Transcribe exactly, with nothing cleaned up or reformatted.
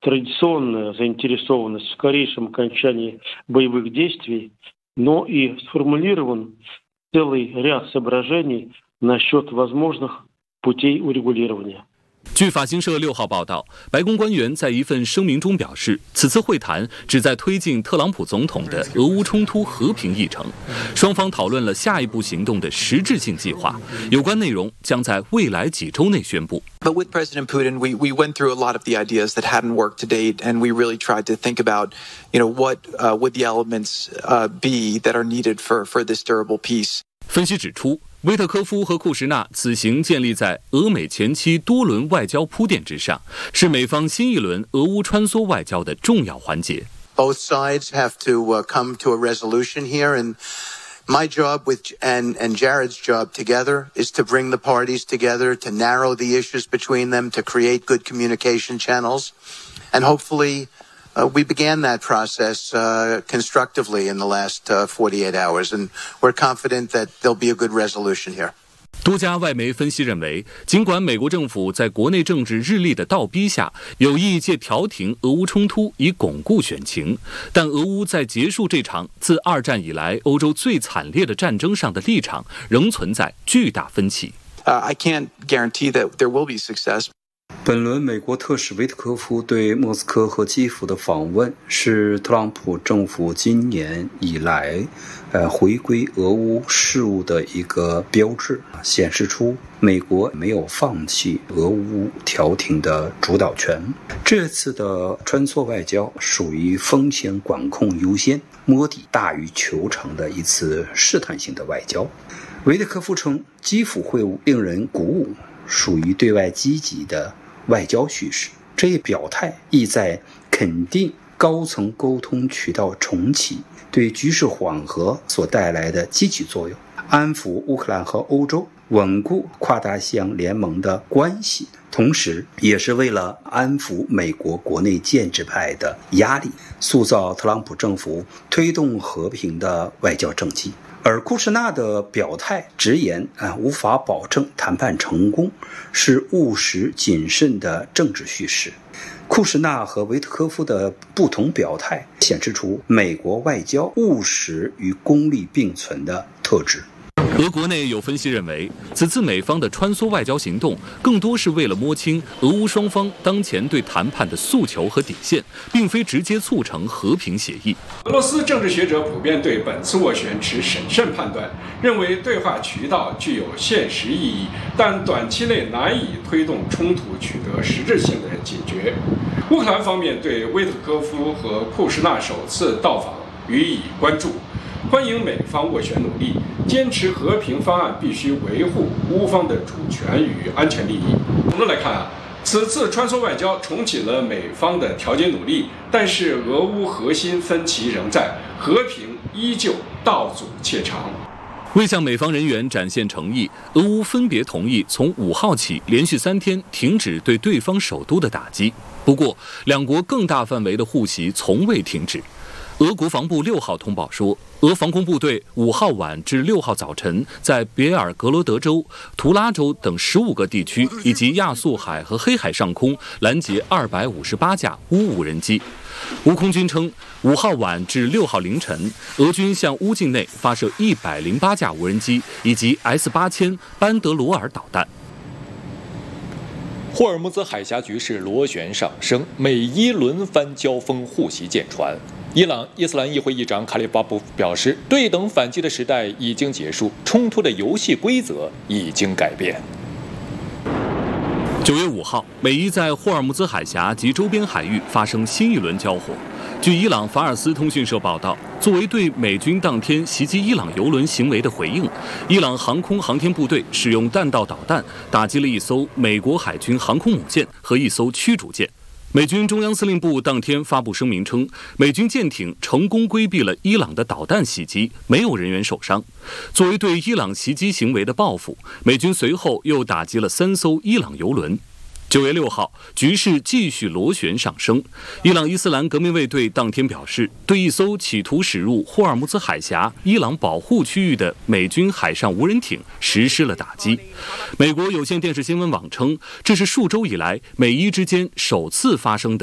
традиционная заинтересованность в скорейшем окончании боевых действий, но и сформулирован целый ряд соображений насчет возможных путей урегулирования。 据法新社六号报道，白宫官员在一份声明中表示，此次会谈旨在推进特朗普总统的俄乌冲突和平议程，双方讨论了下一步行动的实质性计划，有关内容将在未来几周内宣布。 But with President Putin, we, we went through a lot of the ideas that hadn't worked to date, and we really tried to think about, you know, what uh, would the elements uh, be that are needed for, for this durable peace. 分析指出，威特科夫和库什纳此行建立在俄美前期多轮外交铺垫之上，是美方新一轮俄乌穿梭外交的重要环节。 Both sides have to uh, come to a resolution here, and my job with and and Jared's job together is to bring the parties together, to narrow the issues between them, to create good communication channels, and hopefully uh, we began that process uh, constructively in the last uh, forty-eight hours, and we're confident that there'll be a good resolution here. 多家外媒分析认为，尽管美国政府在国内政治日益的倒逼下，有意借调停俄乌冲突以巩固选情，但俄乌在结束这场自二战以来欧洲最惨烈的战争上的立场仍存在巨大分歧。 Uh, I can't guarantee that there will be success. 本轮美国特使维特科夫对莫斯科和基辅的访问，是特朗普政府今年以来，呃，回归俄乌事务的一个标志，显示出美国没有放弃俄乌调停的主导权。这次的穿梭外交属于风险管控优先、摸底大于求成的一次试探性的外交。维特科夫称，基辅会晤令人鼓舞，属于对外积极的外交叙事，这一表态意在肯定高层沟通渠道重启对局势缓和所带来的积极作用，安抚乌克兰和欧洲，稳固跨大西洋联盟的关系，同时也是为了安抚美国国内建制派的压力，塑造特朗普政府推动和平的外交政绩。而库什纳的表态直言啊，无法保证谈判成功，是务实谨慎的政治叙事。库什纳和维特科夫的不同表态，显示出美国外交务实与功利并存的特质。 俄国内有分析认为，此次美方的穿梭外交行动更多是为了摸清俄乌双方当前对谈判的诉求和底线，并非直接促成和平协议。 俄罗斯政治学者普遍对本次斡旋持审慎判断，认为对话渠道具有现实意义，但短期内难以推动冲突取得实质性的解决。乌克兰方面对威特科夫和库什纳首次到访予以关注，欢迎美方斡旋努力，坚持和平方案必须维护乌方的主权与安全利益。总的来看啊，此次穿梭外交重启了美方的调解努力，但是俄乌核心分歧仍在，和平依旧道阻且长。 为向美方人员展现诚意，俄乌分别同意从五号起连续三天停止对对方首都的打击。不过，两国更大范围的互袭从未停止。俄国防部六号通报说，俄防空部队五号晚至六号早晨，在别尔格罗德州、图拉州等十五个地区以及亚速海和黑海上空拦截二百五十八架乌无人机。乌空军称，五号晚至六号凌晨，俄军向乌境内发射一百零八架无人机以及 S 八千班德罗尔导弹。 霍尔木兹海峡局势螺旋上升，美伊轮番交锋，互袭舰船。伊朗伊斯兰议会议长卡利巴布表示，对等反击的时代已经结束，冲突的游戏规则已经改变。 九月五号，美伊在霍尔木兹海峡及周边海域发生新一轮交火。据伊朗法尔斯通讯社报道，作为对美军当天袭击伊朗油轮行为的回应，伊朗航空航天部队使用弹道导弹打击了一艘美国海军航空母舰和一艘驱逐舰。美军中央司令部当天发布声明称，美军舰艇成功规避了伊朗的导弹袭击，没有人员受伤。作为对伊朗袭击行为的报复，美军随后又打击了三艘伊朗油轮。九月六号，局势继续螺旋上升。伊朗伊斯兰革命卫队当天表示，对一艘企图驶入霍尔木兹海峡伊朗保护区域的美军海上无人艇实施了打击。美国有线电视新闻网称，这是数周以来美伊之间首次发生的